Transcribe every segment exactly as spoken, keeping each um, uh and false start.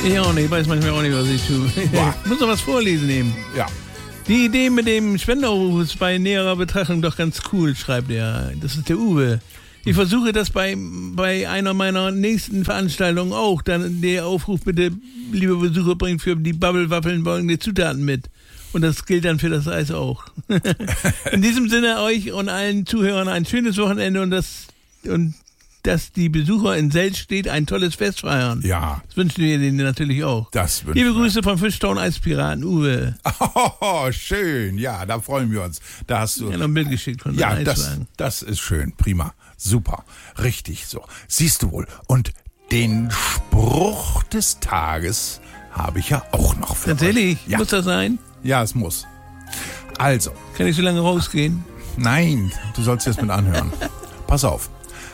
Ich auch nicht, ich weiß manchmal auch nicht, was ich tue. Boah. Ich muss noch was vorlesen eben. Ja. Die Idee mit dem Spendenaufruf ist bei näherer Betrachtung doch ganz cool, schreibt er. Das ist der Uwe. Ich versuche das bei, bei einer meiner nächsten Veranstaltungen auch. Dann der Aufruf bitte, liebe Besucher, bringt für die Bubble-Waffeln folgende Zutaten mit. Und das gilt dann für das Eis auch. In diesem Sinne euch und allen Zuhörern ein schönes Wochenende und das und dass die Besucher in Seltstedt ein tolles Fest feiern. Ja. Das wünschen wir denen natürlich auch. Das wünschen Liebe wir. Grüße vom Fischtown Eispiraten, Uwe. Oh, schön. Ja, da freuen wir uns. Da hast du. Ich habe noch ein Bild geschickt von Ja, seinem das, Eiswagen. das ist schön. Prima. Super. Richtig so. Siehst du wohl. Und den Spruch des Tages habe ich ja auch noch für Tatsächlich? euch. Ja. Muss das sein? Ja, es muss. Also, Kann ich so lange rausgehen? nein, du sollst jetzt mit anhören. Pass auf.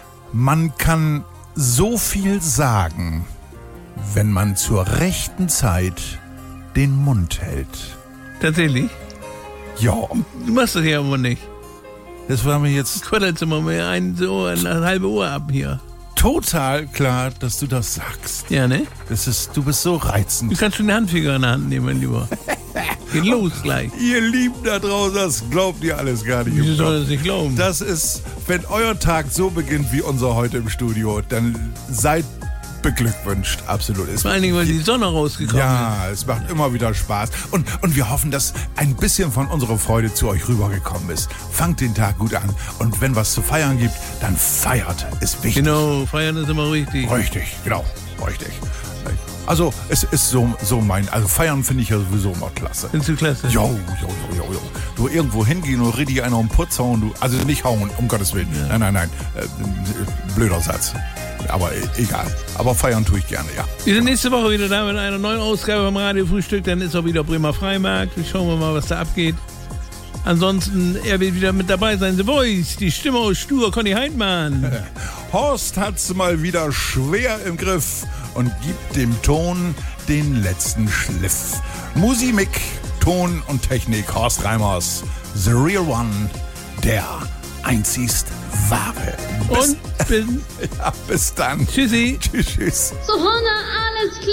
Man kann so viel sagen, wenn man zur rechten Zeit den Mund hält. Tatsächlich? Ja, Du machst das ja aber nicht. das war mir jetzt Quaddelst immer mal ein, so eine halbe Uhr ab hier. total klar, dass du das sagst. Ja, ne? Das ist, du bist so Du reizend. kannst schon den Handfinger in der Hand nehmen, mein Lieber. Geht los gleich. Ihr Lieben da draußen, das glaubt ihr alles gar nicht. Wieso soll das nicht glauben? Das ist, wenn euer Tag so beginnt wie unser heute im Studio, dann seid beglückwünscht. Absolut. Es Vor allen Dingen, weil die Sonne rausgekommen ist. Ja, es macht immer wieder Spaß. Und, und wir hoffen, dass ein bisschen von unserer Freude zu euch rübergekommen ist. Fangt den Tag gut an. Und wenn was zu feiern gibt, dann feiert. Ist wichtig. Genau, feiern ist immer richtig. Richtig, genau. Richtig. Also, es ist so, so mein, also feiern finde ich ja sowieso immer klasse. Findest du klasse? Jo, jo, jo, jo, jo. Du irgendwo hingehen und richtig einer um den Putz hauen, du, also nicht hauen, um Gottes Willen. Ja. Nein, nein, nein. Äh, blöder Satz. Aber e- egal. Aber feiern tue ich gerne, ja. Wir sind nächste Woche wieder da mit einer neuen Ausgabe vom Radiofrühstück. Dann ist auch wieder Bremer Freimarkt. Schauen wir mal, was da abgeht. Ansonsten, er wird wieder mit dabei sein. The Voice, die Stimme aus Stur, Conny Heidmann. Horst hat's mal wieder schwer im Griff und gibt dem Ton den letzten Schliff. Musimik, Ton und Technik, Horst Reimers. The Real One, der einzigst wahre. Bis, Und bin ja, bis dann. Tschüssi. Tschüss, tschüss. So Hunger, alles klar.